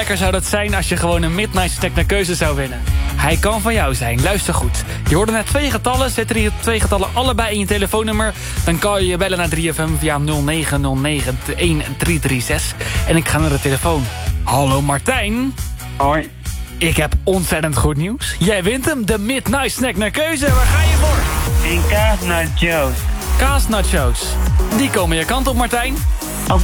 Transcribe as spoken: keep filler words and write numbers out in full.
lekker zou dat zijn als je gewoon een Midnight Snack naar keuze zou winnen? Hij kan van jou zijn, luister goed. Je hoorde net twee getallen, zet er die twee getallen allebei in je telefoonnummer. Dan kan je je bellen naar drie F M via nul negen nul negen een drie drie zes. En ik ga naar de telefoon. Hallo Martijn. Hoi. Ik heb ontzettend goed nieuws. Jij wint hem, de Midnight Snack naar keuze. Waar ga je voor? In kaasnachos. Kaasnachos. Die komen je kant op, Martijn.